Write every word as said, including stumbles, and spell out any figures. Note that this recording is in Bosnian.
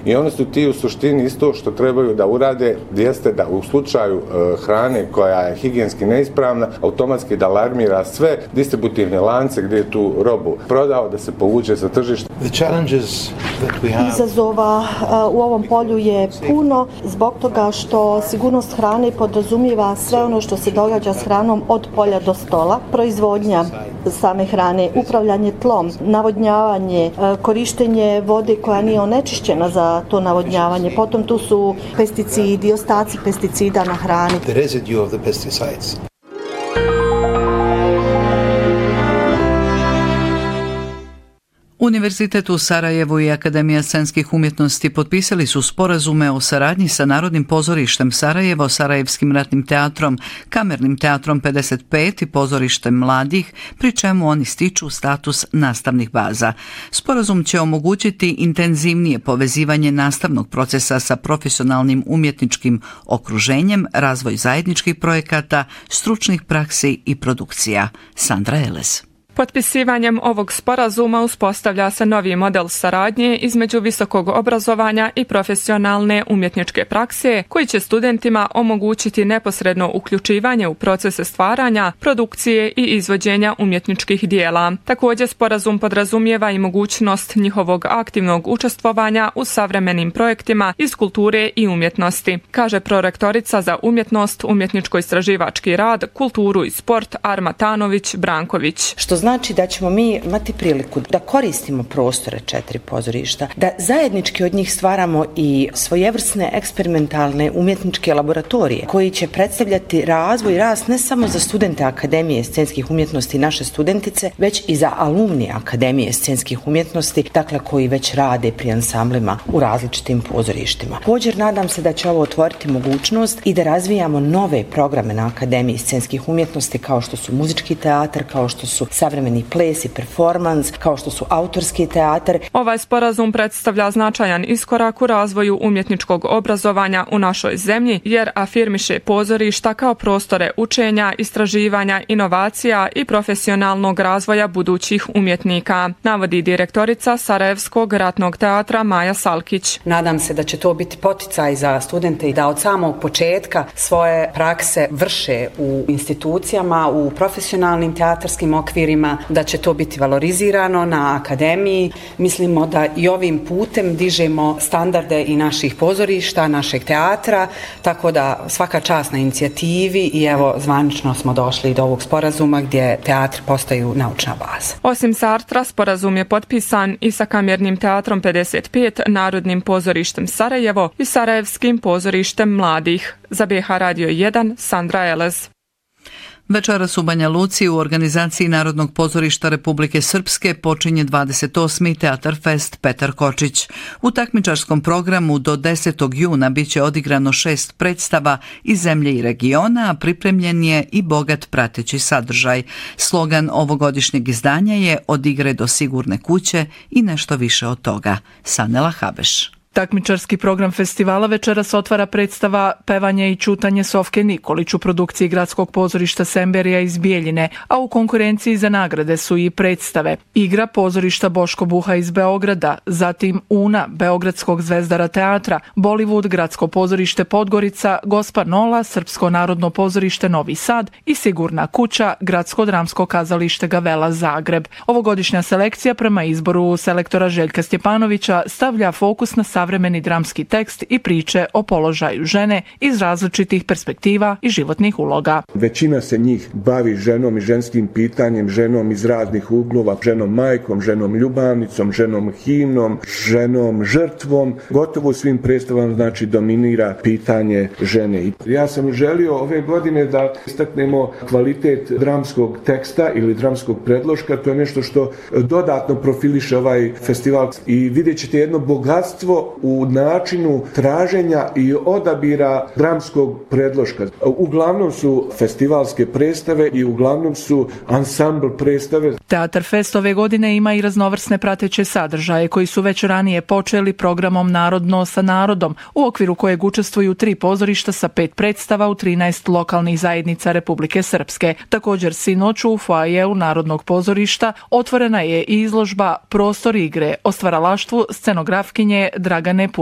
i oni su ti u suštini isto što trebaju da urade, jeste da u slučaju e, hrane koja je higijenski neispravna, automatski da alarmira sve distributivne lance gdje je tu robu prodao, da se povuče sa tržišta. Izazova uh, u ovom polju je puno zbog toga što sigurnost hrane podrazumijeva sve ono što se događa s hranom od polja do stola, proizvodnja same hrane, upravljanje tlom, navodnjavanje, uh, korištenje vode koja nije onečišćena za to navodnjavanje, potom tu su pesticidi, ostaci pesticida na hrani. The residue of the pesticides. Univerzitet u Sarajevu i Akademija scenskih umjetnosti potpisali su sporazume o saradnji sa Narodnim pozorištem Sarajevo, Sarajevskim ratnim teatrom, Kamernim teatrom pedeset pet i pozorištem mladih, pri čemu oni stiču status nastavnih baza. Sporazum će omogućiti intenzivnije povezivanje nastavnog procesa sa profesionalnim umjetničkim okruženjem, razvoj zajedničkih projekata, stručnih praksi i produkcija. Sandra Eles. Potpisivanjem ovog sporazuma uspostavlja se novi model saradnje između visokog obrazovanja i profesionalne umjetničke prakse, koji će studentima omogućiti neposredno uključivanje u procese stvaranja, produkcije i izvođenja umjetničkih dijela. Također sporazum podrazumijeva i mogućnost njihovog aktivnog učestvovanja u savremenim projektima iz kulture i umjetnosti, kaže prorektorica za umjetnost, umjetničko-istraživački rad, kulturu i sport Arma Tanović Branković. Što znači da ćemo mi imati priliku da koristimo prostore četiri pozorišta, da zajednički od njih stvaramo i svojevrsne eksperimentalne umjetničke laboratorije koji će predstavljati razvoj i rast ne samo za studente Akademije scenskih umjetnosti i naše studentice, već i za alumni Akademije scenskih umjetnosti, dakle koji već rade pri ansamblima u različitim pozorištima. Također nadam se da će ovo otvoriti mogućnost i da razvijamo nove programe na Akademiji scenskih umjetnosti kao što su muzički teatar, kao što su savremeni ples i performans, kao što su autorski teatar. Ovaj sporazum predstavlja značajan iskorak u razvoju umjetničkog obrazovanja u našoj zemlji, jer afirmiše pozorišta kao prostore učenja, istraživanja, inovacija i profesionalnog razvoja budućih umjetnika, navodi direktorica Sarajevskog ratnog teatra Maja Salkić. Nadam se da će to biti poticaj za studente i da od samog početka svoje prakse vrše u institucijama, u profesionalnim teatarskim okvirima, da će to biti valorizirano na akademiji. Mislimo da i ovim putem dižemo standarde i naših pozorišta, našeg teatra, tako da svaka čast na inicijativi i evo zvanično smo došli do ovog sporazuma gdje teatri postaju naučna baza. Osim Sartra, sporazum je potpisan i sa Kamernim teatrom pedeset pet, Narodnim pozorištem Sarajevo i Sarajevskim pozorištem mladih. Za B H Radio jedan, Sandra Elez. Večeras u Banja Luci u organizaciji Narodnog pozorišta Republike Srpske počinje dvadeset osmi Teatar Fest Petar Kočić. U takmičarskom programu do desetog juna biće odigrano šest predstava iz zemlje i regiona, a pripremljen je i bogat prateći sadržaj. Slogan ovogodišnjeg izdanja je Od igre do sigurne kuće i nešto više od toga. Sanela Habeš. Takmičarski program festivala večeras otvara predstava Pevanje i čutanje Sofke Nikolić u produkciji Gradskog pozorišta Semberija iz Bijeljine, a u konkurenciji za nagrade su i predstave Igra pozorišta Boško Buha iz Beograda, zatim Una Beogradskog zvezdara teatra, Bollywood Gradsko pozorište Podgorica, Gospa Nola Srpsko narodno pozorište Novi Sad i Sigurna kuća Gradsko dramsko kazalište Gavela Zagreb. Ovogodišnja selekcija prema izboru selektora Željka Stjepanovića stavlja fokus na savremeni dramski tekst i priče o položaju žene iz različitih perspektiva i životnih uloga. Većina se njih bavi ženom i ženskim pitanjem, ženom iz raznih uglova, ženom majkom, ženom ljubavnicom, ženom himnom, ženom žrtvom. Gotovo u svim predstavama znači dominira pitanje žene. Ja sam želio ove godine da istaknemo kvalitet dramskog teksta ili dramskog predloška. To je nešto što dodatno profiliše ovaj festival i vidjet ćete jedno bogatstvo u načinu traženja i odabira dramskog predloška. Uglavnom su festivalske predstave i uglavnom su ansambl predstave. Teatar Fest ove godine ima i raznovrsne prateće sadržaje koji su već ranije počeli programom Narodno sa narodom, u okviru kojeg učestvuju tri pozorišta sa pet predstava u trinaest lokalnih zajednica Republike Srpske. Također sinoć u foajeu Narodnog pozorišta otvorena je i izložba Prostor igre o stvaralaštvu scenografkinje Dragane